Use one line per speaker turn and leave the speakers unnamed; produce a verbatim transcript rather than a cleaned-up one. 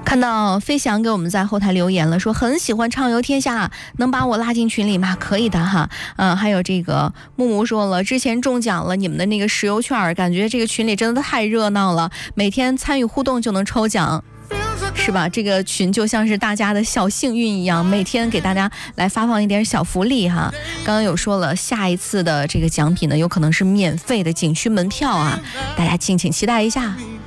看到飞翔给我们在后台留言了，说很喜欢畅游天下，能把我拉进群里吗？可以的哈。嗯，还有这个木木说了，之前中奖了你们的那个石油券，感觉这个群里真的太热闹了，每天参与互动就能抽奖。是吧？这个群就像是大家的小幸运一样，每天给大家来发放一点小福利哈。刚刚有说了，下一次的这个奖品呢，有可能是免费的景区门票啊，大家敬请期待一下。